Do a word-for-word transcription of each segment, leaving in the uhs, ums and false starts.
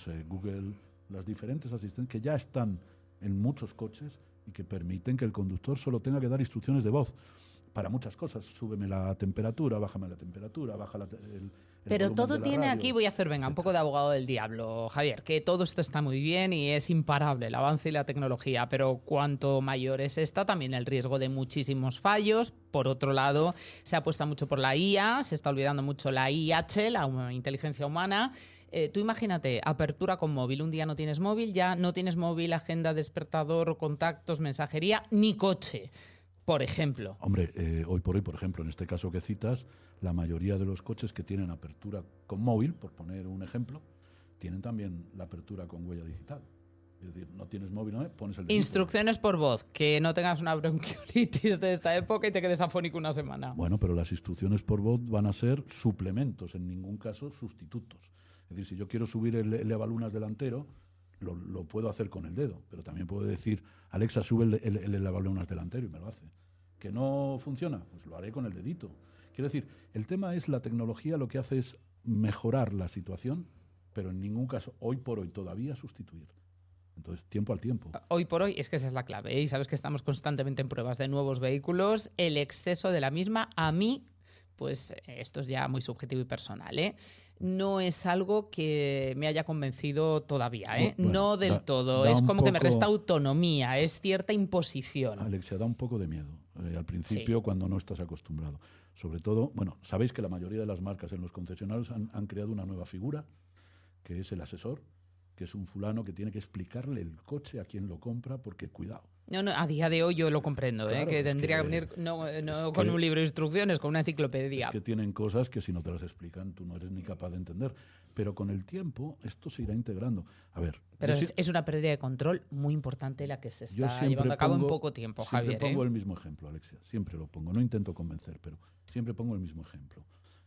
pues eh, Google, las diferentes asistentes que ya están en muchos coches y que permiten que el conductor solo tenga que dar instrucciones de voz para muchas cosas. Súbeme la temperatura, bájame la temperatura, baja la, el, el Pero todo tiene radio, aquí, voy a hacer, venga, un poco de abogado del diablo, Javier, que todo esto está muy bien y es imparable el avance y la tecnología, pero cuanto mayor es esta, también el riesgo de muchísimos fallos. Por otro lado, se apuesta mucho por la I A, se está olvidando mucho la I H, la inteligencia humana. Eh, tú imagínate, apertura con móvil, un día no tienes móvil, ya no tienes móvil, agenda, despertador, contactos, mensajería, ni coche. Por ejemplo. Hombre, eh, hoy por hoy, por ejemplo, en este caso que citas, la mayoría de los coches que tienen apertura con móvil, por poner un ejemplo, tienen también la apertura con huella digital. Es decir, no tienes móvil, ¿no? Pones el dedito. Instrucciones por voz, que no tengas una bronquiolitis de esta época y te quedes afónico una semana. Bueno, pero las instrucciones por voz van a ser suplementos, en ningún caso sustitutos. Es decir, si yo quiero subir el elevalunas delantero, Lo, lo puedo hacer con el dedo, pero también puedo decir, Alexa, sube el, el, el elevalunas delantero y me lo hace. ¿Que no funciona? Pues lo haré con el dedito. Quiero decir, el tema es la tecnología, lo que hace es mejorar la situación, pero en ningún caso, hoy por hoy, todavía sustituir. Entonces, tiempo al tiempo. Hoy por hoy es que esa es la clave, ¿eh? Y sabes que estamos constantemente en pruebas de nuevos vehículos. El exceso de la misma, a mí, pues esto es ya muy subjetivo y personal, ¿eh? No es algo que me haya convencido todavía, ¿eh? Bueno, no del da, todo. Da es como poco, que me resta autonomía, es cierta imposición. Alexia, da un poco de miedo eh, al principio, sí, cuando no estás acostumbrado. Sobre todo, bueno, sabéis que la mayoría de las marcas en los concesionarios han, han creado una nueva figura, que es el asesor, que es un fulano que tiene que explicarle el coche a quien lo compra, porque cuidado. No, no, a día de hoy yo lo comprendo, claro, ¿eh? que tendría que, que venir no, no con que, un libro de instrucciones, con una enciclopedia. Es que tienen cosas que si no te las explican tú no eres ni capaz de entender. Pero con el tiempo esto se irá integrando. A ver. Pero es, si... es una pérdida de control muy importante la que se está llevando a cabo pongo, en poco tiempo, siempre Javier. Siempre pongo ¿eh? el mismo ejemplo, Alexia. Siempre lo pongo. No intento convencer, pero siempre pongo el mismo ejemplo.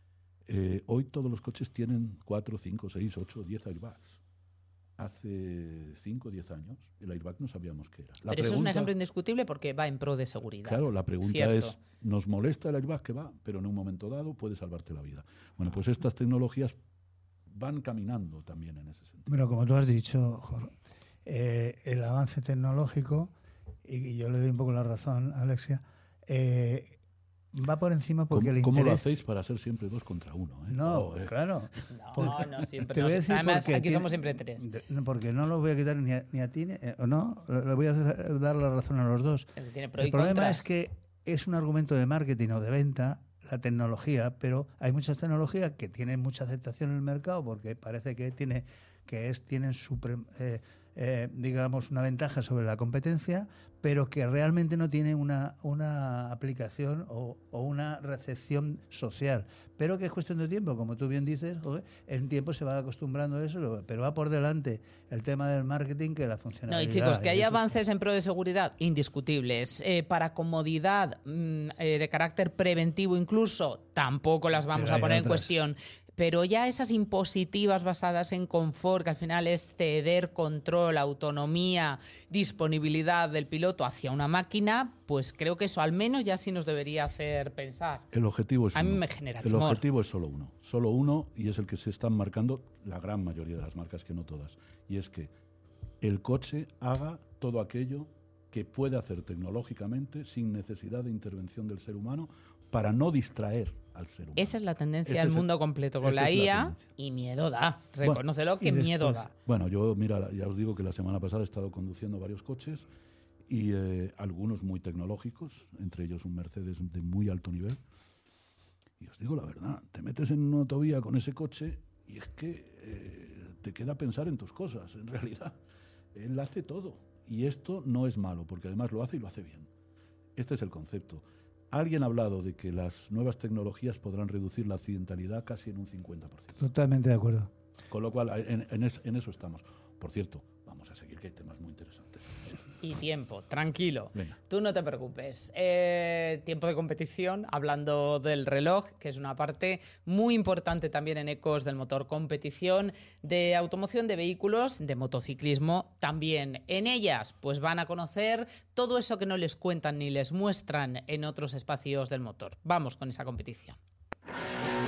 Eh, hoy todos los coches tienen cuatro, cinco, seis, ocho, diez airbags. Hace cinco o diez años el airbag no sabíamos qué era. Pero La eso pregunta, es un ejemplo indiscutible porque va en pro de seguridad. Claro, la pregunta Cierto. es, ¿nos molesta el airbag que va? Pero en un momento dado puede salvarte la vida. Bueno, pues estas tecnologías van caminando también en ese sentido. Bueno, como tú has dicho, Jorge, eh, el avance tecnológico, y yo le doy un poco la razón a Alexia, eh, va por encima porque ¿Cómo, el ¿Cómo interés... lo hacéis para ser siempre dos contra uno? ¿eh? No, oh, eh. claro. No, no, siempre. Te voy a decir Además, aquí tiene, somos siempre tres. De, porque no lo voy a quitar ni a, ni a ti, ni, eh, o no, le voy a hacer, dar la razón a los dos. Es que tiene pro y el problema contras. es que es un argumento de marketing o de venta, la tecnología, pero hay muchas tecnologías que tienen mucha aceptación en el mercado porque parece que tiene que es tienen su eh, eh, digamos una ventaja sobre la competencia, pero que realmente no tiene una, una aplicación o, o una recepción social, pero que es cuestión de tiempo, como tú bien dices, joder, en tiempo se va acostumbrando a eso, pero va por delante el tema del marketing que la funcionalidad. No, y chicos, que hay avances en pro de seguridad indiscutibles, eh, para comodidad mm, eh, de carácter preventivo incluso, tampoco las vamos a poner en cuestión. Pero ya esas impositivas basadas en confort, que al final es ceder control, autonomía, disponibilidad del piloto hacia una máquina, pues creo que eso al menos ya sí nos debería hacer pensar. El objetivo es a uno. mí me genera El temor. objetivo es solo uno. Solo uno, y es el que se están marcando la gran mayoría de las marcas, que no todas. Y es que el coche haga todo aquello que puede hacer tecnológicamente sin necesidad de intervención del ser humano para no distraer al ser humano. Esa es la tendencia este del es mundo el, completo con la I A y miedo da. Reconócelo bueno, que después, miedo da. Bueno, yo, mira, ya os digo que la semana pasada he estado conduciendo varios coches y eh, algunos muy tecnológicos, entre ellos un Mercedes de muy alto nivel. Y os digo la verdad, te metes en una autovía con ese coche y es que eh, te queda pensar en tus cosas, en realidad. Él hace todo. Y esto no es malo, porque además lo hace y lo hace bien. Este es el concepto. Alguien ha hablado de que las nuevas tecnologías podrán reducir la accidentalidad casi en un cincuenta por ciento. Totalmente de acuerdo. Con lo cual, en, en, es, en eso estamos. Por cierto, vamos a seguir, que hay temas muy interesantes. Y tiempo, tranquilo. Venga. Tú no te preocupes. Eh, tiempo de competición, hablando del reloj, que es una parte muy importante también en Ecos del Motor. Competición de automoción de vehículos, de motociclismo también. En ellas, pues van a conocer todo eso que no les cuentan ni les muestran en otros espacios del motor. Vamos con esa competición.